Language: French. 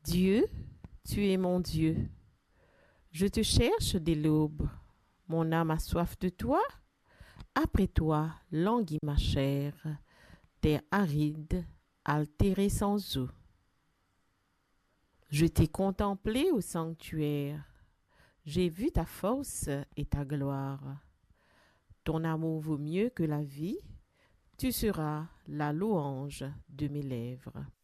Dieu, tu es mon Dieu. Je te cherche dès l'aube. Mon âme a soif de toi. Après toi, languit ma chair. Terre aride, altérée sans eau. Je t'ai contemplé au sanctuaire. J'ai vu ta force et ta gloire. Ton amour vaut mieux que la vie. Tu seras la louange de mes lèvres.